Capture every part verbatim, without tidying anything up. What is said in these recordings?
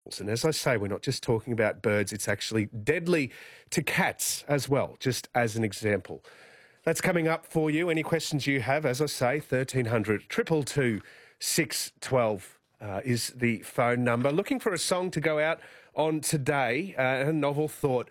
And as I say, we're not just talking about birds, it's actually deadly to cats as well, just as an example. That's coming up for you. Any questions you have, as I say, thirteen hundred, two two two, six one two uh, is the phone number. Looking for a song to go out on today, uh, a novel thought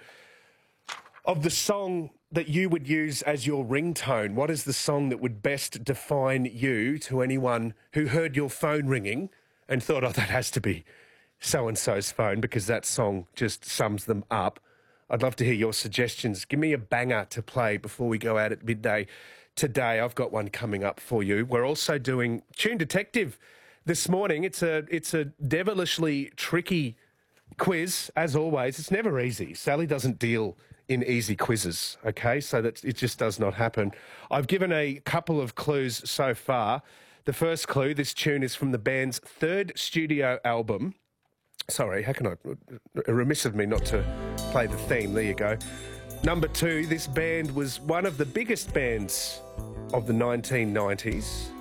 of the song that you would use as your ringtone. What is the song that would best define you to anyone who heard your phone ringing and thought, oh, that has to be so-and-so's phone because that song just sums them up? I'd love to hear your suggestions. Give me a banger to play before we go out at midday today. I've got one coming up for you. We're also doing Tune Detective this morning. It's a, it's a devilishly tricky quiz, as always. It's never easy. Sally doesn't deal in easy quizzes, okay? So that it just does not happen. I've given a couple of clues so far. The first clue, this tune is from the band's third studio album. Sorry, how can I... Remiss of me not to play the theme. There you go. Number two, this band was one of the biggest bands of the nineteen nineties.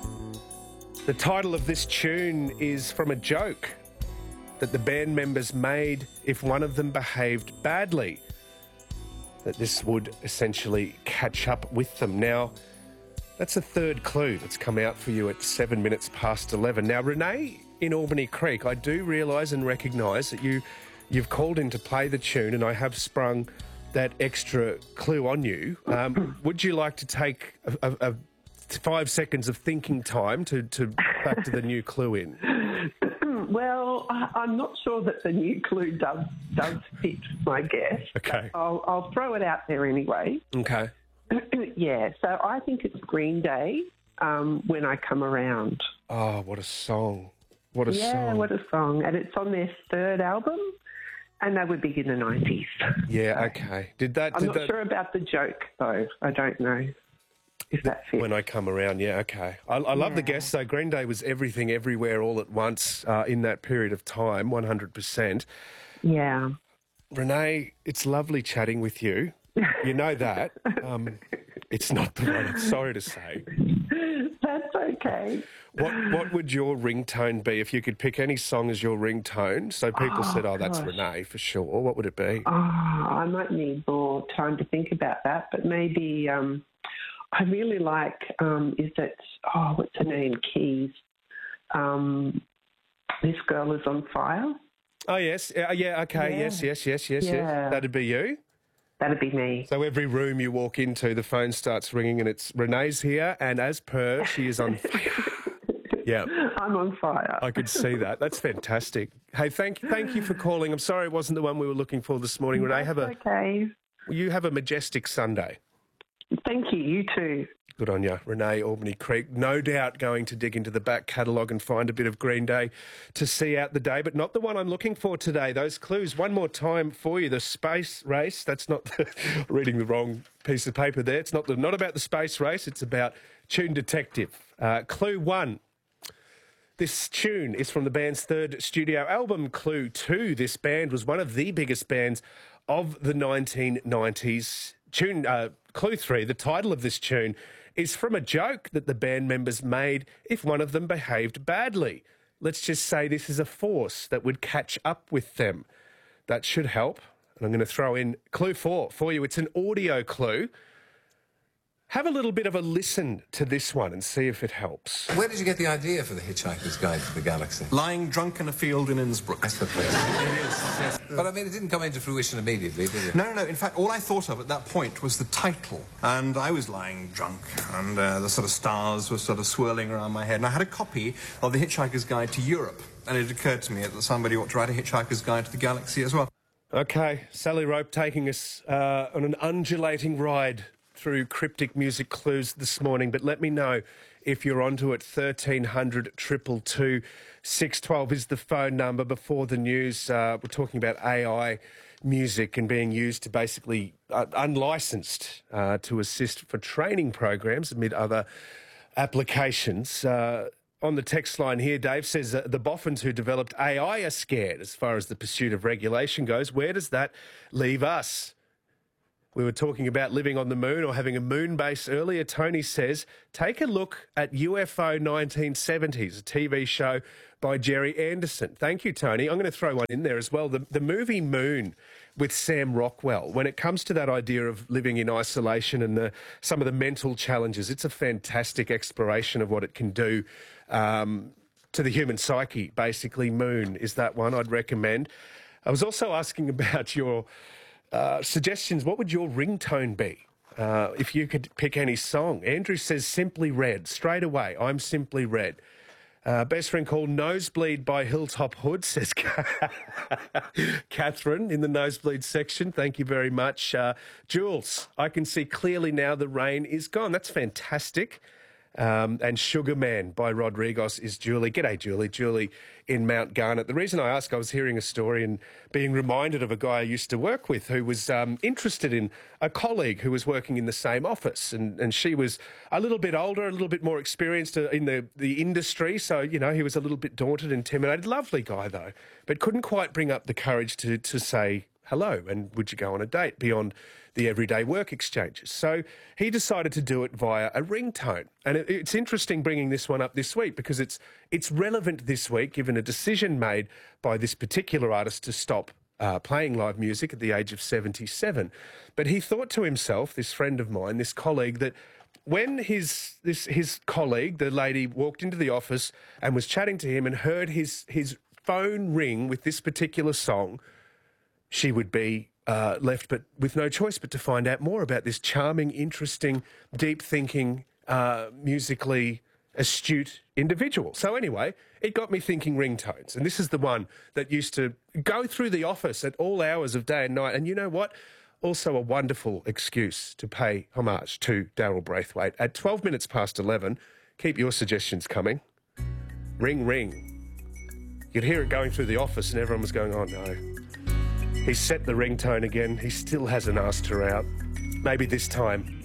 The title of this tune is from a joke that the band members made if one of them behaved badly, that this would essentially catch up with them. Now, that's a third clue that's come out for you at seven minutes past eleven. Now, Renee in Albany Creek, I do realise and recognise that you, you've called in to play the tune and I have sprung that extra clue on you. Um, would you like to take a, a, a five seconds of thinking time to, to factor the new clue in? Well, I'm not sure that the new clue does does fit my guess. Okay. I'll, I'll throw it out there anyway. Okay. Yeah, so I think it's Green Day, um, When I Come Around. Oh, what a song. What a yeah, song. Yeah, what a song. And it's on their third album, and they were big in the nineties. Yeah, okay. Did that... I'm did not that... sure about the joke, though. I don't know if that fits. When I Come Around, yeah, okay. I, I love yeah. the guess, though. Green Day was everything, everywhere, all at once uh, in that period of time, one hundred percent. Yeah. Renee, it's lovely chatting with you. You know that. Um, it's not the one, I'm sorry to say. That's okay. What What would your ringtone be if you could pick any song as your ringtone? So people oh, said, oh, that's gosh. Renee for sure. What would it be? Oh, I might need more time to think about that, but maybe um, I really like, um, is it, oh, what's her name, Keys? Um, This Girl Is on Fire. Oh, yes. Uh, yeah, okay. Yeah. Yes, yes, yes, yes, Yeah. yes. That'd be you? That'd be me. So every room you walk into, the phone starts ringing and it's Renee's here, and as per, she is on fire. Yeah. I'm on fire. I could see that. That's fantastic. Hey, thank thank you for calling. I'm sorry it wasn't the one we were looking for this morning. Renee, have a okay. You have a majestic Sunday. Thank you. You too. Good on you, Renee, Albany Creek. No doubt going to dig into the back catalogue and find a bit of Green Day to see out the day, but not the one I'm looking for today. Those clues, one more time for you. The space race, that's not the, reading the wrong piece of paper there. It's not, the, not about the space race, it's about Tune Detective. Uh, clue one. This tune is from the band's third studio album. Clue two. This band was one of the biggest bands of the nineteen nineties. Tune, uh, clue three. The title of this tune is from a joke that the band members made if one of them behaved badly. Let's just say this is a force that would catch up with them. That should help. And I'm going to throw in clue four for you. It's an audio clue. Have a little bit of a listen to this one and see if it helps. Where did you get the idea for The Hitchhiker's Guide to the Galaxy? Lying drunk in a field in Innsbruck. That's the place. It is, yes. But, I mean, it didn't come into fruition immediately, did it? No, no, no. In fact, all I thought of at that point was the title. And I was lying drunk, and uh, the sort of stars were sort of swirling around my head. And I had a copy of The Hitchhiker's Guide to Europe. And it occurred to me that somebody ought to write a Hitchhiker's Guide to the Galaxy as well. OK, Sally Rope taking us uh, on an undulating ride through cryptic music clues this morning, but let me know if you're onto it. thirteen hundred, two two two, six one two is the phone number. Before the news, uh, we're talking about A I music and being used to basically uh, unlicensed uh, to assist for training programs amid other applications. Uh, on the text line here, Dave says uh, the boffins who developed A I are scared as far as the pursuit of regulation goes. Where does that leave us? We were talking about living on the moon or having a moon base earlier. Tony says, take a look at U F O nineteen seventies, a T V show by Jerry Anderson. Thank you, Tony. I'm going to throw one in there as well. The, the movie Moon with Sam Rockwell, when it comes to that idea of living in isolation and the, some of the mental challenges, it's a fantastic exploration of what it can do um, to the human psyche, basically. Moon is that one I'd recommend. I was also asking about your uh, suggestions. What would your ringtone be uh, if you could pick any song? Andrew says Simply Red. Straight away, I'm Simply Red. Uh, best friend called Nosebleed by Hilltop Hood, says Catherine in the Nosebleed section. Thank you very much. Uh, Jules, I can see clearly now the rain is gone. That's fantastic. Um, and Sugar Man by Rodriguez is Julie. G'day, Julie. Julie in Mount Garnet. The reason I ask, I was hearing a story and being reminded of a guy I used to work with who was um, interested in a colleague who was working in the same office. And, and she was a little bit older, a little bit more experienced in the, the industry. So, you know, he was a little bit daunted, intimidated. Lovely guy, though, but couldn't quite bring up the courage to, to say hello and would you go on a date beyond the everyday work exchanges. So he decided to do it via a ringtone. And it, it's interesting bringing this one up this week because it's it's relevant this week given a decision made by this particular artist to stop uh, playing live music at the age of seventy-seven. But he thought to himself, this friend of mine, this colleague, that when his this his colleague, the lady, walked into the office and was chatting to him and heard his his phone ring with this particular song, she would be uh, left but with no choice but to find out more about this charming, interesting, deep-thinking, uh, musically astute individual. So anyway, it got me thinking ringtones, and this is the one that used to go through the office at all hours of day and night. And you know what? Also a wonderful excuse to pay homage to Daryl Braithwaite. At twelve minutes past eleven, keep your suggestions coming. Ring, ring. You'd hear it going through the office and everyone was going, oh no. He's set the ringtone again. He still hasn't asked her out. Maybe this time